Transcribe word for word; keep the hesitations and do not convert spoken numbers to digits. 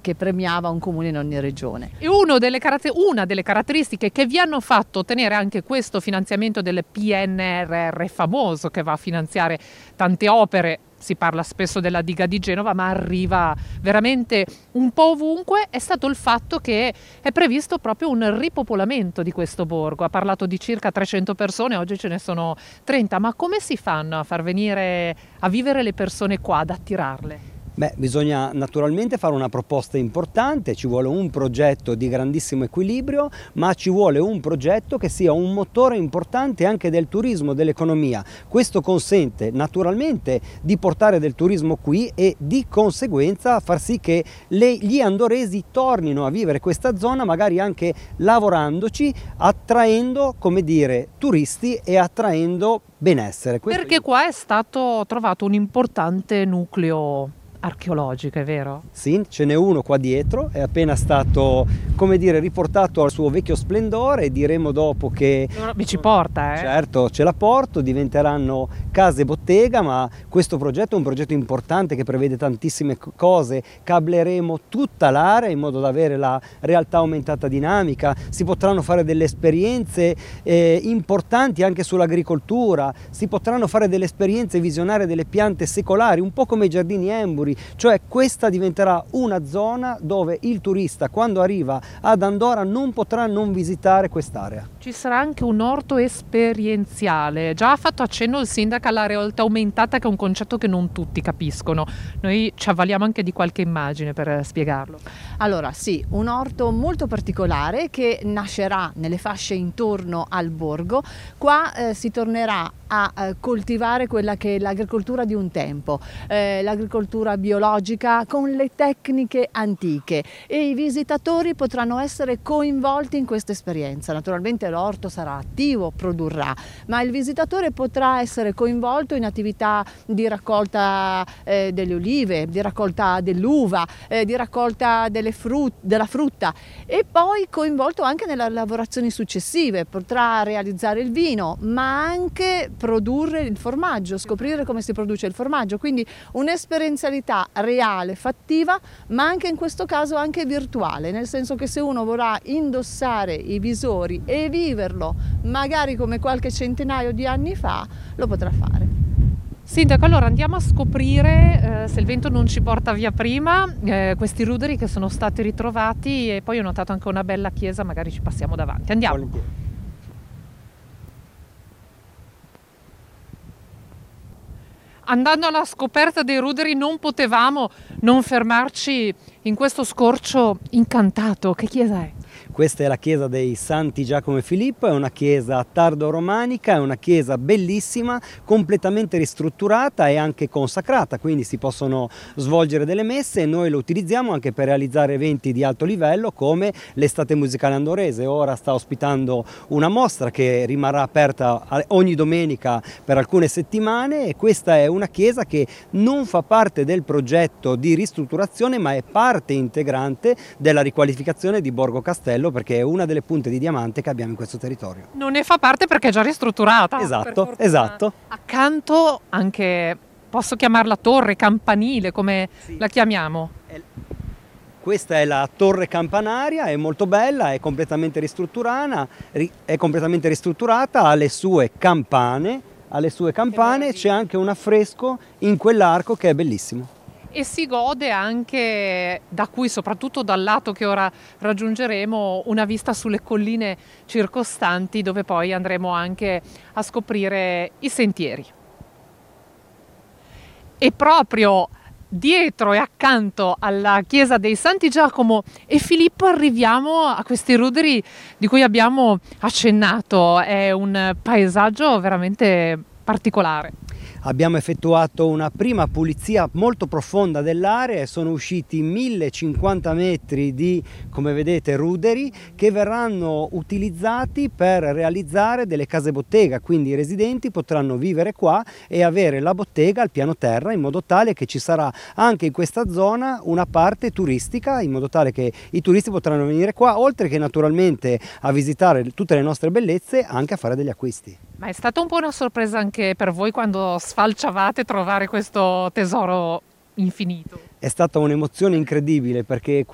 che premiava un comune in ogni regione. E uno delle caratter- una delle caratteristiche che vi hanno fatto ottenere anche questo finanziamento del P N R R famoso, che va a finanziare tante opere, si parla spesso della diga di Genova, ma arriva veramente un po' ovunque, è stato il fatto che è previsto proprio un ripopolamento di questo borgo. Ha parlato di circa trecento persone, oggi ce ne sono trenta, ma come si fanno a far venire a vivere le persone qua, ad attirarle? Beh, bisogna naturalmente fare una proposta importante, ci vuole un progetto di grandissimo equilibrio, ma ci vuole un progetto che sia un motore importante anche del turismo, dell'economia. Questo consente naturalmente di portare del turismo qui e di conseguenza far sì che le, gli andoresi tornino a vivere questa zona, magari anche lavorandoci, attraendo, come dire, turisti e attraendo benessere. Questo Perché io... qua è stato trovato un importante nucleo archeologico, è vero? Sì, ce n'è uno qua dietro, è appena stato, come dire, riportato al suo vecchio splendore, diremo dopo che... Mi ci porta, eh? Certo, ce la porto, diventeranno case bottega, ma questo progetto è un progetto importante che prevede tantissime cose, cableremo tutta l'area in modo da avere la realtà aumentata dinamica, si potranno fare delle esperienze eh, importanti anche sull'agricoltura, si potranno fare delle esperienze visionarie delle piante secolari, un po' come i giardini Emburi, cioè questa diventerà una zona dove il turista quando arriva ad Andorra non potrà non visitare quest'area. Ci sarà anche un orto esperienziale, già ha fatto accenno il sindaco alla realtà aumentata, che è un concetto che non tutti capiscono, noi ci avvaliamo anche di qualche immagine per spiegarlo. Allora sì, un orto molto particolare che nascerà nelle fasce intorno al borgo. Qua eh, si tornerà a eh, coltivare quella che è l'agricoltura di un tempo, eh, l'agricoltura biologica con le tecniche antiche, e i visitatori potranno essere coinvolti in questa esperienza. Naturalmente l'orto sarà attivo, produrrà, ma il visitatore potrà essere coinvolto in attività di raccolta eh, delle olive, di raccolta dell'uva, eh, di raccolta delle frut- della frutta, e poi coinvolto anche nelle lavorazioni successive. Potrà realizzare il vino, ma anche produrre il formaggio, scoprire come si produce il formaggio, quindi un'esperienzialità reale, fattiva, ma anche in questo caso anche virtuale, nel senso che se uno vorrà indossare i visori e viverlo magari come qualche centinaio di anni fa, lo potrà fare. Sindaco, allora andiamo a scoprire, eh, se il vento non ci porta via prima, eh, questi ruderi che sono stati ritrovati, e poi ho notato anche una bella chiesa, magari ci passiamo davanti. Andiamo. Volentieri. Andando alla scoperta dei ruderi non potevamo non fermarci in questo scorcio incantato. Che chiesa è? Questa è la chiesa dei Santi Giacomo e Filippo, è una chiesa tardo-romanica, è una chiesa bellissima, completamente ristrutturata e anche consacrata, quindi si possono svolgere delle messe e noi lo utilizziamo anche per realizzare eventi di alto livello come l'estate musicale andorese. Ora sta ospitando una mostra che rimarrà aperta ogni domenica per alcune settimane, e questa è una chiesa che non fa parte del progetto di ristrutturazione, ma è parte integrante della riqualificazione di Borgo Castello, perché è una delle punte di diamante che abbiamo in questo territorio. Non ne fa parte perché è già ristrutturata. Esatto, esatto. Accanto anche, posso chiamarla torre, campanile, come sì. La chiamiamo? Questa è la torre campanaria, è molto bella, è completamente ristrutturata, è completamente ristrutturata, ha le sue campane, alle sue campane c'è anche un affresco in quell'arco che è bellissimo. E si gode anche da qui, soprattutto dal lato che ora raggiungeremo, una vista sulle colline circostanti, dove poi andremo anche a scoprire i sentieri. E proprio dietro e accanto alla chiesa dei Santi Giacomo e Filippo arriviamo a questi ruderi di cui abbiamo accennato. È un paesaggio veramente particolare. Abbiamo effettuato una prima pulizia molto profonda dell'area e sono usciti millecinquanta metri di, come vedete, ruderi che verranno utilizzati per realizzare delle case bottega, quindi i residenti potranno vivere qua e avere la bottega al piano terra, in modo tale che ci sarà anche in questa zona una parte turistica, in modo tale che i turisti potranno venire qua, oltre che naturalmente a visitare tutte le nostre bellezze, anche a fare degli acquisti. Ma è stata un po' una sorpresa anche per voi quando sfalciavate trovare questo tesoro infinito? È stata un'emozione incredibile, perché